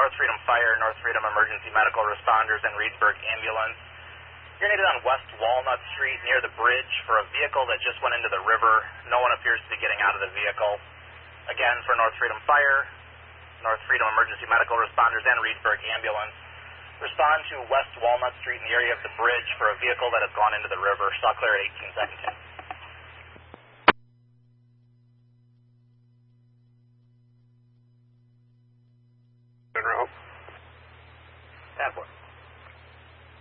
North Freedom Fire, North Freedom Emergency Medical Responders, and Reedsburg Ambulance. You're needed on West Walnut Street near the bridge for a vehicle that just went into the river. No one appears to be getting out of the vehicle. Again, for North Freedom Fire, North Freedom Emergency Medical Responders, and Reedsburg Ambulance, respond to West Walnut Street in the area of the bridge for a vehicle that has gone into the river. Saw clear at 1817.